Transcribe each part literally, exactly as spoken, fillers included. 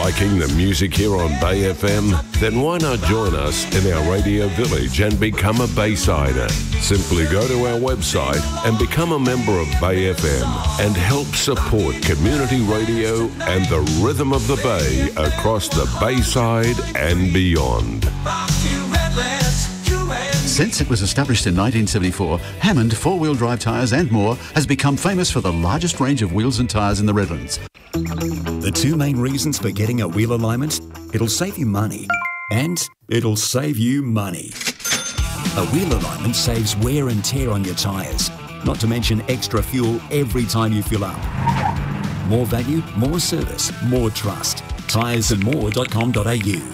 Liking the music here on Bay F M? Then why not join us in our radio village and become a Baysider? Simply go to our website and become a member of Bay F M and help support community radio and the rhythm of the Bay across the Bayside and beyond. Since it was established in nineteen seventy-four, Hammond four-wheel drive tyres and more has become famous for the largest range of wheels and tyres in the Redlands. The two main reasons for getting a wheel alignment: it'll save you money and it'll save you money. A wheel alignment saves wear and tear on your tyres, not to mention extra fuel every time you fill up. More value, more service, more trust. tyres and more dot com dot a u.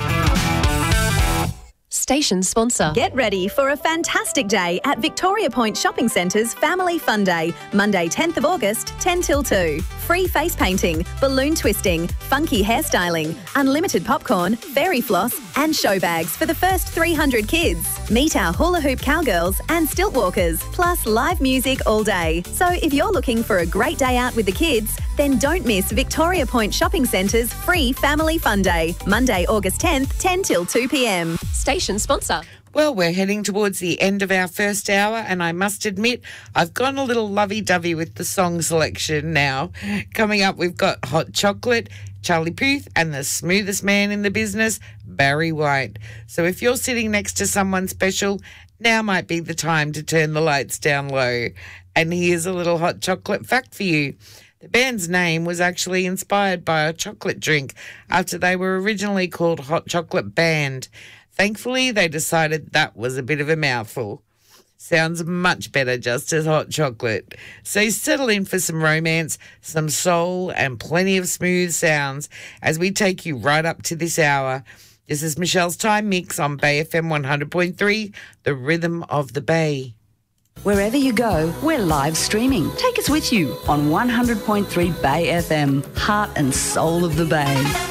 Station sponsor. Get ready for a fantastic day at Victoria Point Shopping Centre's Family Fun Day, Monday tenth of August, ten till two. Free face painting, balloon twisting, funky hairstyling, unlimited popcorn, fairy floss and show bags for the first three hundred kids. Meet our hula hoop cowgirls and stilt walkers, plus live music all day. So if you're looking for a great day out with the kids, then don't miss Victoria Point Shopping Centre's free Family Fun Day, Monday, August tenth, ten till two p m. Station sponsor. Well, we're heading towards the end of our first hour, and I must admit, I've gone a little lovey-dovey with the song selection now. Coming up, we've got Hot Chocolate, Charlie Puth, and the smoothest man in the business, Barry White. So if you're sitting next to someone special, now might be the time to turn the lights down low. And here's a little hot chocolate fact for you. The band's name was actually inspired by a chocolate drink after they were originally called Hot Chocolate Band. Thankfully, they decided that was a bit of a mouthful. Sounds much better just as hot chocolate. So settle in for some romance, some soul, and plenty of smooth sounds as we take you right up to this hour. This is Michelle's Time Mix on Bay F M one hundred point three, the rhythm of the Bay. Wherever you go, we're live streaming. Take us with you on one hundred point three Bay F M, heart and soul of the Bay.